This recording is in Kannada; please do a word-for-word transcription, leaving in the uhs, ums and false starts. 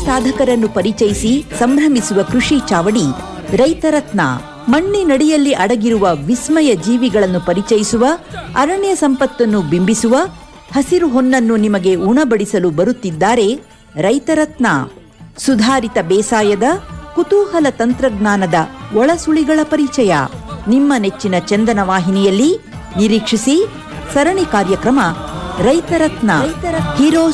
ಸಾಧಕರನ್ನು ಪರಿಚಯಿಸಿ ಸಂಭ್ರಮಿಸುವ ಕೃಷಿ ಚಾವಡಿ ರೈತರತ್ನ. ಮಣ್ಣಿನಡಿಯಲ್ಲಿ ಅಡಗಿರುವ ವಿಸ್ಮಯ ಜೀವಿಗಳನ್ನು ಪರಿಚಯಿಸುವ, ಅರಣ್ಯ ಸಂಪತ್ತನ್ನು ಬಿಂಬಿಸುವ, ಹಸಿರು ಹೊನ್ನನ್ನು ನಿಮಗೆ ಉಣಬಡಿಸಲು ಬರುತ್ತಿದ್ದಾರೆ ರೈತರತ್ನ. ಸುಧಾರಿತ ಬೇಸಾಯದ ಕುತೂಹಲ ತಂತ್ರಜ್ಞಾನದ ಒಳಸುಳಿಗಳ ಪರಿಚಯ ನಿಮ್ಮ ನೆಚ್ಚಿನ ಚಂದನ ವಾಹಿನಿಯಲ್ಲಿ. ನಿರೀಕ್ಷಿಸಿ ಸರಣಿ ಕಾರ್ಯಕ್ರಮ ರೈತರತ್ನ. ಹೀರೋಸ್